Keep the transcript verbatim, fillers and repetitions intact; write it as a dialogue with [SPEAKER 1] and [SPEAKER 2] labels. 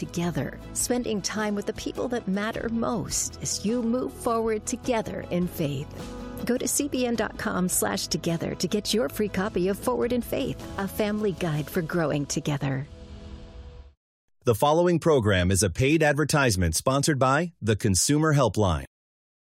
[SPEAKER 1] together, spending time with the people that matter most as you move forward together in faith. Go to cbn.com slash together to get your free copy of Forward in Faith, a family guide for growing together.
[SPEAKER 2] The following program is a paid advertisement sponsored by the Consumer Helpline.